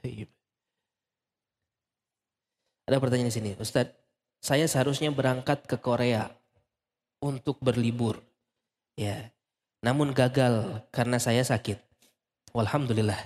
Ada pertanyaan di sini, Ustadz, saya seharusnya berangkat ke Korea untuk berlibur, ya, namun gagal karena saya sakit. Walhamdulillah.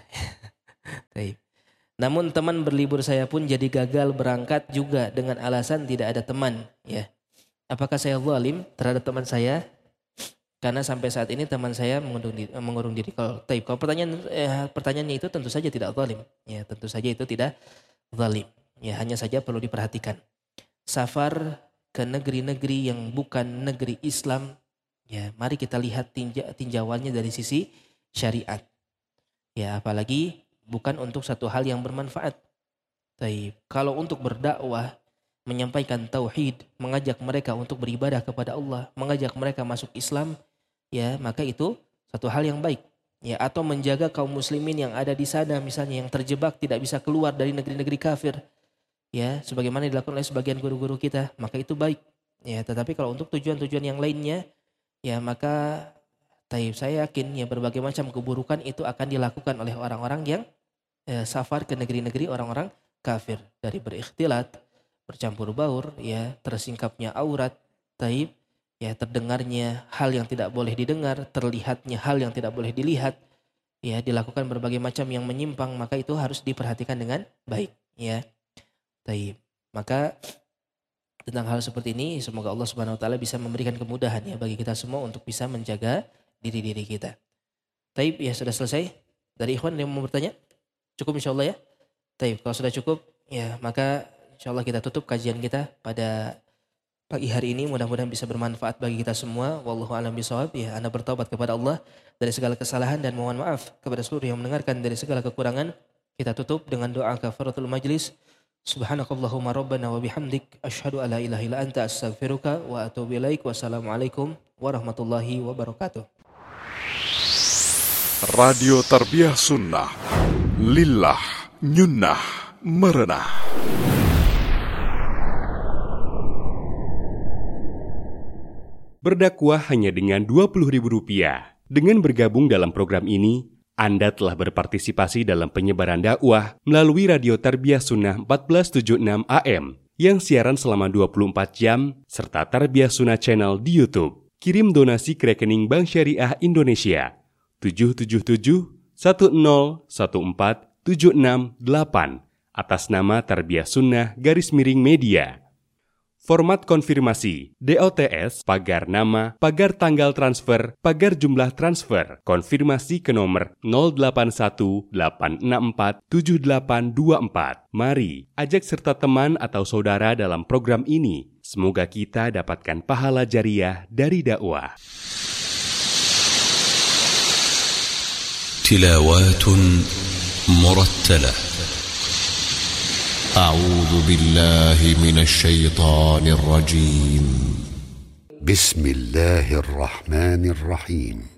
Namun teman berlibur saya pun jadi gagal berangkat juga dengan alasan tidak ada teman. Ya, apakah saya zalim terhadap teman saya? Karena sampai saat ini teman saya mengurung diri. Kalau pertanyaannya itu tentu saja tidak zalim. Ya, tentu saja itu tidak zalim. Ya, hanya saja perlu diperhatikan. Safar ke negeri-negeri yang bukan negeri Islam, ya, mari kita lihat tinjauannya dari sisi syariat. Ya, apalagi bukan untuk satu hal yang bermanfaat. Kalau untuk berdakwah, menyampaikan tauhid, mengajak mereka untuk beribadah kepada Allah, mengajak mereka masuk Islam, ya, maka itu satu hal yang baik. Ya, atau menjaga kaum muslimin yang ada di sana misalnya yang terjebak tidak bisa keluar dari negeri-negeri kafir. Ya, sebagaimana dilakukan oleh sebagian guru-guru kita, maka itu baik. Ya, tetapi kalau untuk tujuan-tujuan yang lainnya, ya maka saya yakin ya berbagai macam keburukan itu akan dilakukan oleh orang-orang yang safar ke negeri-negeri orang-orang kafir, dari berikhtilat, bercampur baur, ya, tersingkapnya aurat, ya, terdengarnya hal yang tidak boleh didengar, terlihatnya hal yang tidak boleh dilihat, ya, dilakukan berbagai macam yang menyimpang, maka itu harus diperhatikan dengan baik, ya. Maka tentang hal seperti ini semoga Allah Subhanahu wa taala bisa memberikan kemudahan ya bagi kita semua untuk bisa menjaga diri-diri kita. Ya sudah selesai. Dari ikhwan yang mau bertanya? Cukup insyaallah ya. Kalau sudah cukup ya maka insyaallah kita tutup kajian kita pada pagi hari ini, mudah-mudahan bisa bermanfaat bagi kita semua. Wallahu a'lam bishawab. Ya, Anda bertaubat kepada Allah dari segala kesalahan dan mohon maaf kepada seluruh yang mendengarkan dari segala kekurangan. Kita tutup dengan doa kafaratul majlis. Subhanakallahumma rabbana wa bihamdik asyhadu alla ilaha illa anta astaghfiruka wa atubu ilaik. Wassalamualaikum warahmatullahi wabarakatuh. Radio Tarbiyah Sunnah Lillah Nyunnah Merenah. Berdakwah hanya dengan Rp20.000. Dengan bergabung dalam program ini, Anda telah berpartisipasi dalam penyebaran dakwah melalui Radio Tarbiyah Sunnah 1476 AM yang siaran selama 24 jam serta Tarbiyah Sunnah Channel di YouTube. Kirim donasi ke rekening Bank Syariah Indonesia 777-1014-768 atas nama Tarbiyah Sunnah _media. Format konfirmasi, DOTS, pagar nama, pagar tanggal transfer, pagar jumlah transfer, konfirmasi ke nomor 0818647824. Mari, ajak serta teman atau saudara dalam program ini. Semoga kita dapatkan pahala jariah dari dakwah. Tilawatun murattalah. أعوذ بالله من الشيطان الرجيم. بسم الله الرحمن الرحيم.